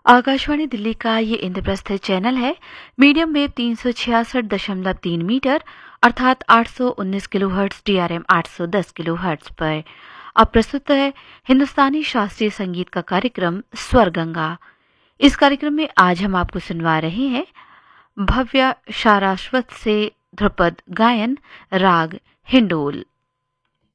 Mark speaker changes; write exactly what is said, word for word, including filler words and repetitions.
Speaker 1: आकाशवाणी दिल्ली का ये इंद्रप्रस्थ चैनल है। मीडियम वेव तीन सौ छियासठ दशमलव तीन मीटर अर्थात आठ सौ उन्नीस किलोहर्ट्ज डीआरएम आठ सौ दस किलोहर्ट्ज पर। अब प्रस्तुत है हिंदुस्तानी शास्त्रीय संगीत का कार्यक्रम स्वर गंगा। इस कार्यक्रम में आज हम आपको सुनवा रहे हैं भव्य शाराश्वत से ध्रुपद गायन राग हिंडोल।